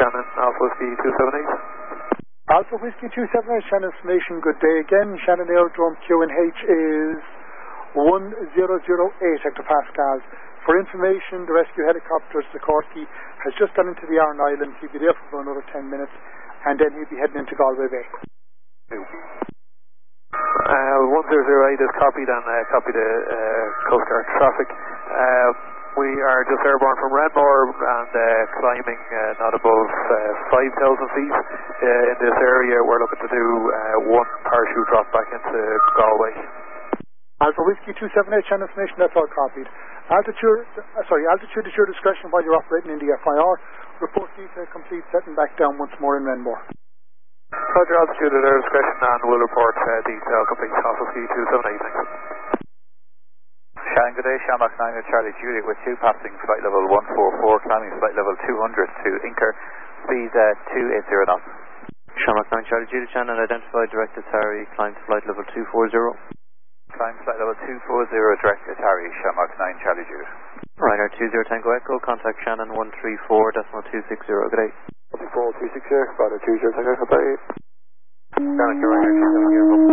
Shannon, Alpha Whiskey 278. Alpha Whiskey 278, Shannon information, good day again. Shannon Aerodrome QNH is 1008 hectopascals. For information, the rescue helicopter, Sikorsky, has just gone into the Aran Island. He'll be there for another 10 minutes, and then he'll be heading into Galway Bay. 1008 is copied and copy the Coast Guard traffic. We are just airborne from Renmore and climbing not above 5,000 feet. In this area, we're looking to do one parachute drop back into Galway. Alpha Whiskey 278, Shannon information, that's all copied. Altitude at your discretion while you're operating in the FIR. Report detail complete, setting back down once more in Renmore. Roger, altitude at our discretion, and we'll report detail complete. Alpha Whiskey 278, thanks. Shannon, good day. Shamrock 9 with Charlie Juliet with 2 passing flight level 144, climbing flight level 200 to Inker, speed 280 knots. Shamrock 9 Charlie Juliet, Shannon identified, directed Harry, climb to flight level 240. Climb flight level 240, directed Harry, Shamrock 9 Charlie Juliet. Ryanair 20 Tango Echo, contact Shannon 134.260, good day. 134.260, Ryanair 20 Tango Echo, bye. Shannon, Ryanair 27 years old,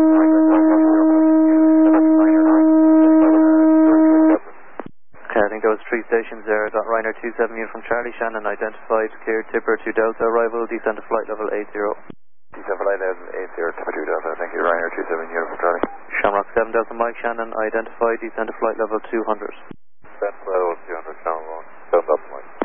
Okay, I think there was 3 stations there. Ryanair 27 unit from Charlie, Shannon identified, cleared tipper to Delta, arrival, descend to flight level 80. Descend flight level 80, tipper to Delta, thank you, Ryanair 27 unit from Charlie. Shamrock 7 Delta Mike, Shannon identified, descend to flight level 200. Descend flight level 200, Shamrock 1, 7 Delta Mike.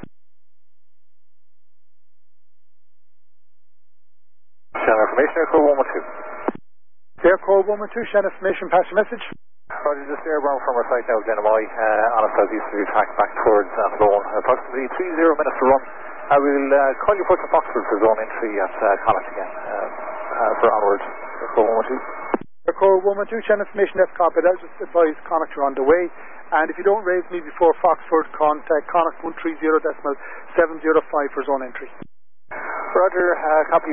Shannon information, Aircode 112. Aircode 112, Shannon information, pass your message. Roger, just airborne from our site now, Glenamoy, on a southeasterly track back towards Athlone. Approximately 30 minutes to run. I will call you for the Foxford for zone entry at Connacht again for onwards. Aircode 112. Aircode 112, Shannon information, that's copied. I'll just advise Connacht you're on the way. And if you don't raise me before Foxford, contact Connacht 130.705 for zone entry. Roger, copy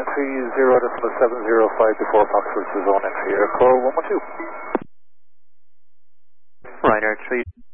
130.705 before Foxford for zone entry. Aircode 112. Ryanair 3